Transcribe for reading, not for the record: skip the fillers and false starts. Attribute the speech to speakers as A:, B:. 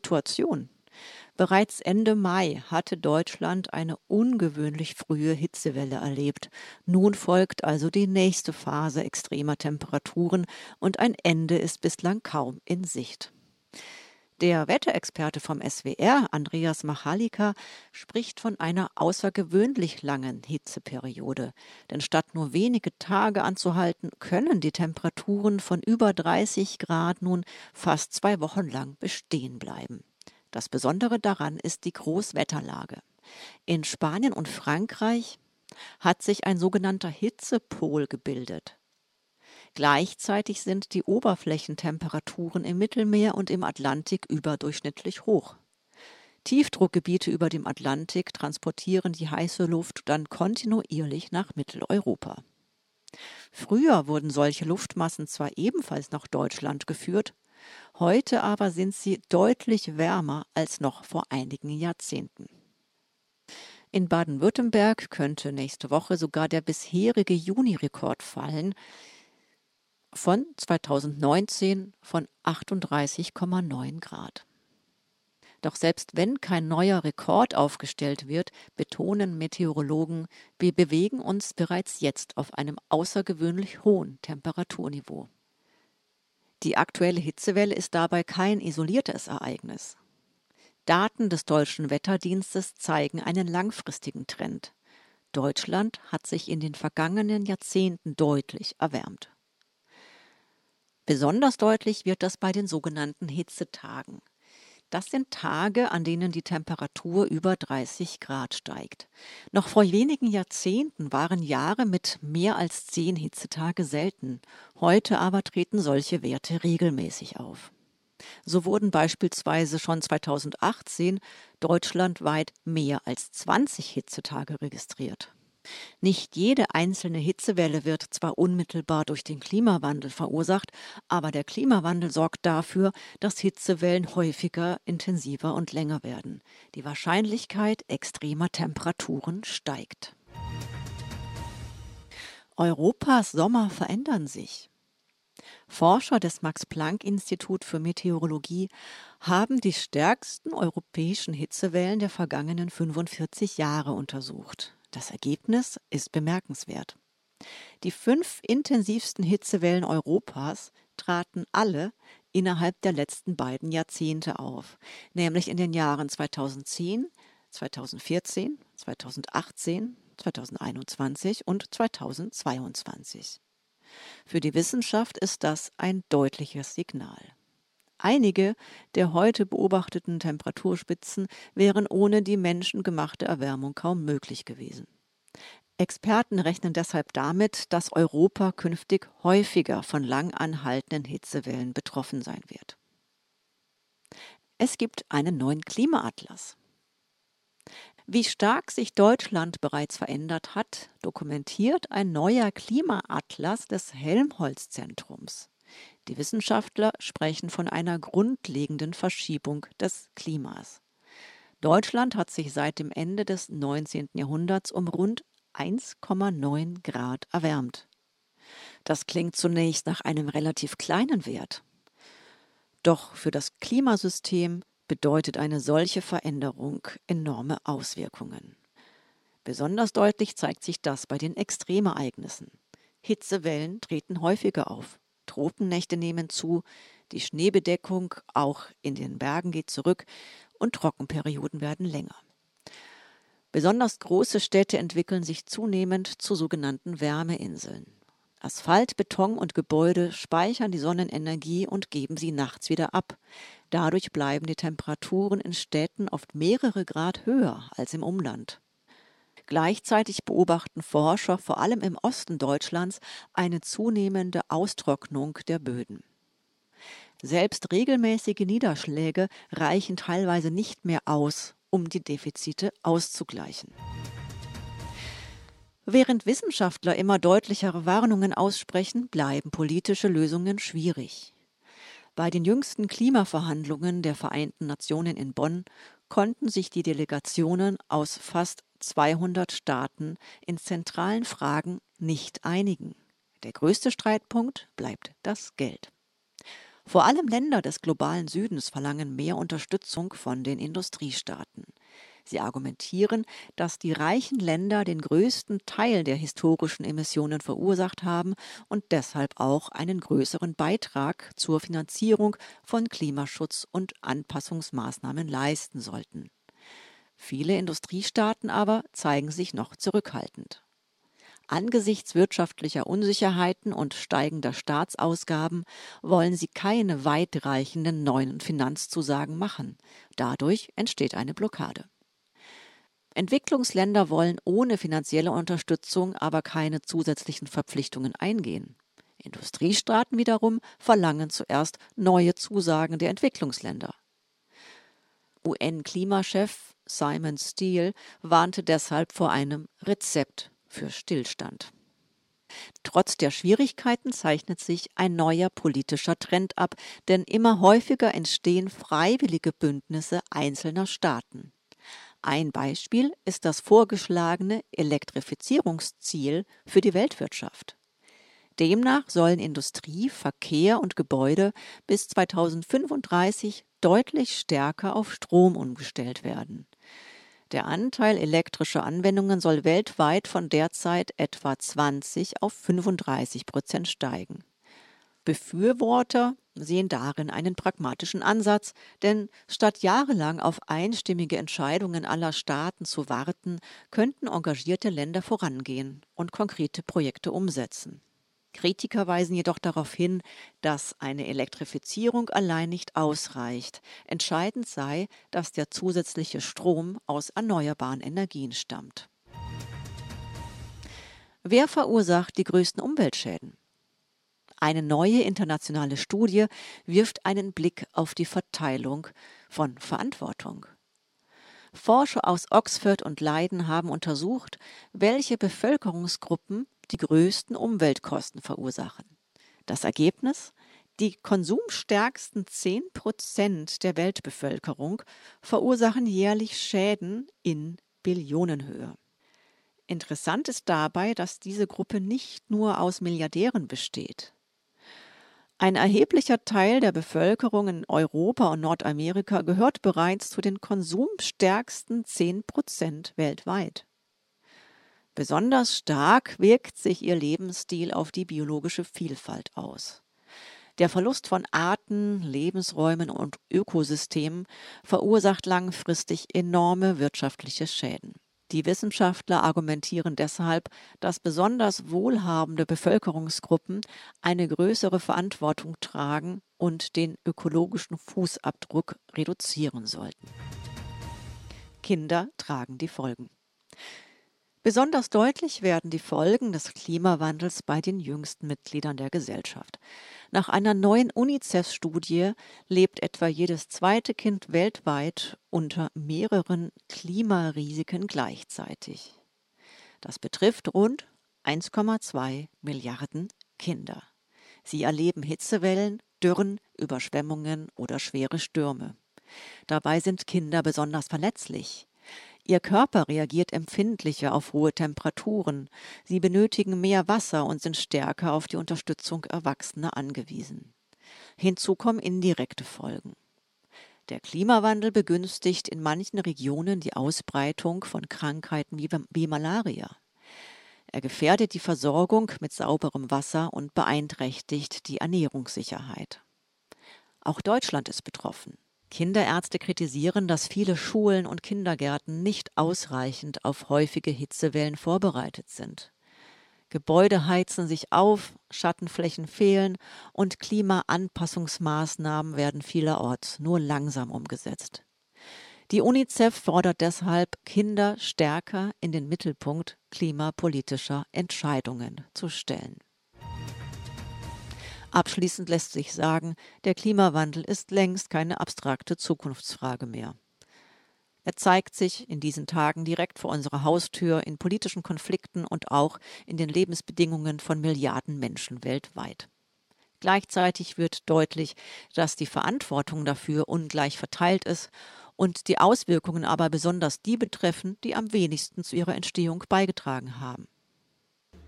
A: Situation. Bereits Ende Mai hatte Deutschland eine ungewöhnlich frühe Hitzewelle erlebt. Nun folgt also die nächste Phase extremer Temperaturen und ein Ende ist bislang kaum in Sicht. Der Wetterexperte vom SWR, Andreas Machalika, spricht von einer außergewöhnlich langen Hitzeperiode. Denn statt nur wenige Tage anzuhalten, können die Temperaturen von über 30 Grad nun fast 2 Wochen lang bestehen bleiben. Das Besondere daran ist die Großwetterlage. In Spanien und Frankreich hat sich ein sogenannter Hitzepol gebildet. Gleichzeitig sind die Oberflächentemperaturen im Mittelmeer und im Atlantik überdurchschnittlich hoch. Tiefdruckgebiete über dem Atlantik transportieren die heiße Luft dann kontinuierlich nach Mitteleuropa. Früher wurden solche Luftmassen zwar ebenfalls nach Deutschland geführt, heute aber sind sie deutlich wärmer als noch vor einigen Jahrzehnten. In Baden-Württemberg könnte nächste Woche sogar der bisherige Juni-Rekord fallen von 2019 von 38,9 Grad. Doch selbst wenn kein neuer Rekord aufgestellt wird, betonen Meteorologen, wir bewegen uns bereits jetzt auf einem außergewöhnlich hohen Temperaturniveau. Die aktuelle Hitzewelle ist dabei kein isoliertes Ereignis. Daten des Deutschen Wetterdienstes zeigen einen langfristigen Trend. Deutschland hat sich in den vergangenen Jahrzehnten deutlich erwärmt. Besonders deutlich wird das bei den sogenannten Hitzetagen. Das sind Tage, an denen die Temperatur über 30 Grad steigt. Noch vor wenigen Jahrzehnten waren Jahre mit mehr als 10 Hitzetage selten. Heute aber treten solche Werte regelmäßig auf. So wurden beispielsweise schon 2018 deutschlandweit mehr als 20 Hitzetage registriert. Nicht jede einzelne Hitzewelle wird zwar unmittelbar durch den Klimawandel verursacht, aber der Klimawandel sorgt dafür, dass Hitzewellen häufiger, intensiver und länger werden. Die Wahrscheinlichkeit extremer Temperaturen steigt. Europas Sommer verändern sich. Forscher des Max-Planck-Institut für Meteorologie haben die stärksten europäischen Hitzewellen der vergangenen 45 Jahre untersucht. Das Ergebnis ist bemerkenswert. Die 5 intensivsten Hitzewellen Europas traten alle innerhalb der letzten beiden Jahrzehnte auf, nämlich in den Jahren 2010, 2014, 2018, 2021 und 2022. Für die Wissenschaft ist das ein deutliches Signal. Einige der heute beobachteten Temperaturspitzen wären ohne die menschengemachte Erwärmung kaum möglich gewesen. Experten rechnen deshalb damit, dass Europa künftig häufiger von lang anhaltenden Hitzewellen betroffen sein wird. Es gibt einen neuen Klimaatlas. Wie stark sich Deutschland bereits verändert hat, dokumentiert ein neuer Klimaatlas des Helmholtz-Zentrums. Die Wissenschaftler sprechen von einer grundlegenden Verschiebung des Klimas. Deutschland hat sich seit dem Ende des 19. Jahrhunderts um rund 1,9 Grad erwärmt. Das klingt zunächst nach einem relativ kleinen Wert. Doch für das Klimasystem bedeutet eine solche Veränderung enorme Auswirkungen. Besonders deutlich zeigt sich das bei den Extremereignissen. Hitzewellen treten häufiger auf. Tropennächte nehmen zu, die Schneebedeckung auch in den Bergen geht zurück und Trockenperioden werden länger. Besonders große Städte entwickeln sich zunehmend zu sogenannten Wärmeinseln. Asphalt, Beton und Gebäude speichern die Sonnenenergie und geben sie nachts wieder ab. Dadurch bleiben die Temperaturen in Städten oft mehrere Grad höher als im Umland. Gleichzeitig beobachten Forscher vor allem im Osten Deutschlands eine zunehmende Austrocknung der Böden. Selbst regelmäßige Niederschläge reichen teilweise nicht mehr aus, um die Defizite auszugleichen. Während Wissenschaftler immer deutlichere Warnungen aussprechen, bleiben politische Lösungen schwierig. Bei den jüngsten Klimaverhandlungen der Vereinten Nationen in Bonn konnten sich die Delegationen aus fast 200 Staaten in zentralen Fragen nicht einigen. Der größte Streitpunkt bleibt das Geld. Vor allem Länder des globalen Südens verlangen mehr Unterstützung von den Industriestaaten. Sie argumentieren, dass die reichen Länder den größten Teil der historischen Emissionen verursacht haben und deshalb auch einen größeren Beitrag zur Finanzierung von Klimaschutz und Anpassungsmaßnahmen leisten sollten. Viele Industriestaaten aber zeigen sich noch zurückhaltend. Angesichts wirtschaftlicher Unsicherheiten und steigender Staatsausgaben wollen sie keine weitreichenden neuen Finanzzusagen machen. Dadurch entsteht eine Blockade. Entwicklungsländer wollen ohne finanzielle Unterstützung aber keine zusätzlichen Verpflichtungen eingehen. Industriestaaten wiederum verlangen zuerst neue Zusagen der Entwicklungsländer. UN-Klimachef Simon Steele warnte deshalb vor einem Rezept für Stillstand. Trotz der Schwierigkeiten zeichnet sich ein neuer politischer Trend ab, denn immer häufiger entstehen freiwillige Bündnisse einzelner Staaten. Ein Beispiel ist das vorgeschlagene Elektrifizierungsziel für die Weltwirtschaft. Demnach sollen Industrie, Verkehr und Gebäude bis 2035 deutlich stärker auf Strom umgestellt werden. Der Anteil elektrischer Anwendungen soll weltweit von derzeit etwa 20 auf 35% steigen. Befürworter sehen darin einen pragmatischen Ansatz, denn statt jahrelang auf einstimmige Entscheidungen aller Staaten zu warten, könnten engagierte Länder vorangehen und konkrete Projekte umsetzen. Kritiker weisen jedoch darauf hin, dass eine Elektrifizierung allein nicht ausreicht. Entscheidend sei, dass der zusätzliche Strom aus erneuerbaren Energien stammt. Wer verursacht die größten Umweltschäden? Eine neue internationale Studie wirft einen Blick auf die Verteilung von Verantwortung. Forscher aus Oxford und Leiden haben untersucht, welche Bevölkerungsgruppen die größten Umweltkosten verursachen. Das Ergebnis? Die konsumstärksten 10% der Weltbevölkerung verursachen jährlich Schäden in Billionenhöhe. Interessant ist dabei, dass diese Gruppe nicht nur aus Milliardären besteht. Ein erheblicher Teil der Bevölkerung in Europa und Nordamerika gehört bereits zu den konsumstärksten 10% weltweit. Besonders stark wirkt sich ihr Lebensstil auf die biologische Vielfalt aus. Der Verlust von Arten, Lebensräumen und Ökosystemen verursacht langfristig enorme wirtschaftliche Schäden. Die Wissenschaftler argumentieren deshalb, dass besonders wohlhabende Bevölkerungsgruppen eine größere Verantwortung tragen und den ökologischen Fußabdruck reduzieren sollten. Kinder tragen die Folgen. Besonders deutlich werden die Folgen des Klimawandels bei den jüngsten Mitgliedern der Gesellschaft. Nach einer neuen UNICEF-Studie lebt etwa jedes zweite Kind weltweit unter mehreren Klimarisiken gleichzeitig. Das betrifft rund 1,2 Milliarden Kinder. Sie erleben Hitzewellen, Dürren, Überschwemmungen oder schwere Stürme. Dabei sind Kinder besonders verletzlich. Ihr Körper reagiert empfindlicher auf hohe Temperaturen. Sie benötigen mehr Wasser und sind stärker auf die Unterstützung Erwachsener angewiesen. Hinzu kommen indirekte Folgen. Der Klimawandel begünstigt in manchen Regionen die Ausbreitung von Krankheiten wie Malaria. Er gefährdet die Versorgung mit sauberem Wasser und beeinträchtigt die Ernährungssicherheit. Auch Deutschland ist betroffen. Kinderärzte kritisieren, dass viele Schulen und Kindergärten nicht ausreichend auf häufige Hitzewellen vorbereitet sind. Gebäude heizen sich auf, Schattenflächen fehlen und Klimaanpassungsmaßnahmen werden vielerorts nur langsam umgesetzt. Die UNICEF fordert deshalb, Kinder stärker in den Mittelpunkt klimapolitischer Entscheidungen zu stellen. Abschließend lässt sich sagen, der Klimawandel ist längst keine abstrakte Zukunftsfrage mehr. Er zeigt sich in diesen Tagen direkt vor unserer Haustür in politischen Konflikten und auch in den Lebensbedingungen von Milliarden Menschen weltweit. Gleichzeitig wird deutlich, dass die Verantwortung dafür ungleich verteilt ist und die Auswirkungen aber besonders die betreffen, die am wenigsten zu ihrer Entstehung beigetragen haben.